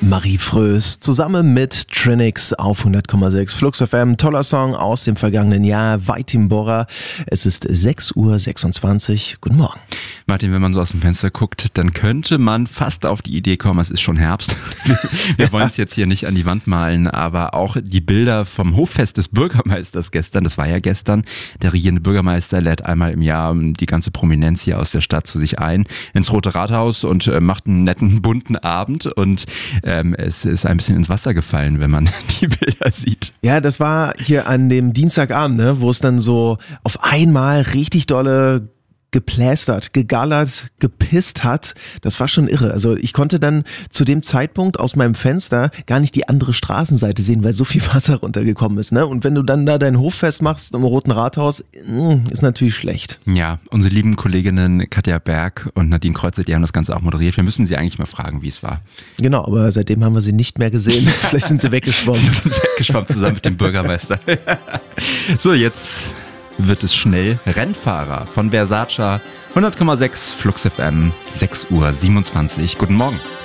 Marie Frös zusammen mit Trinix auf 100,6 Flux FM. Toller Song aus dem vergangenen Jahr, Weitim Bora. Es ist 6:26 Uhr. Guten Morgen. Martin, wenn man so aus dem Fenster guckt, dann könnte man fast auf die Idee kommen, es ist schon Herbst. Wir wollen es jetzt hier nicht an die Wand malen, aber auch die Bilder vom Hoffest des Bürgermeisters gestern, das war ja gestern, der regierende Bürgermeister lädt einmal im Jahr die ganze Prominenz hier aus der Stadt zu sich ein, ins Rote Rathaus und macht einen netten, bunten Abend und es ist ein bisschen ins Wasser gefallen, wenn man die Bilder sieht. Ja, das war hier an dem Dienstagabend, ne, wo es dann so auf einmal richtig dolle geplästert, gegallert, gepisst hat. Das war schon irre. Also ich konnte dann zu dem Zeitpunkt aus meinem Fenster gar nicht die andere Straßenseite sehen, weil so viel Wasser runtergekommen ist. Ne? Und wenn du dann da dein Hoffest machst im Roten Rathaus, ist natürlich schlecht. Ja, unsere lieben Kolleginnen Katja Berg und Nadine Kreuzer, die haben das Ganze auch moderiert. Wir müssen sie eigentlich mal fragen, wie es war. Genau, aber seitdem haben wir sie nicht mehr gesehen. Vielleicht sind sie weggeschwommen. Sie sind weggeschwommen zusammen mit dem Bürgermeister. So, jetzt wird es schnell. Rennfahrer von Versace, 100,6 Flux FM, 6:27 Uhr. Guten Morgen.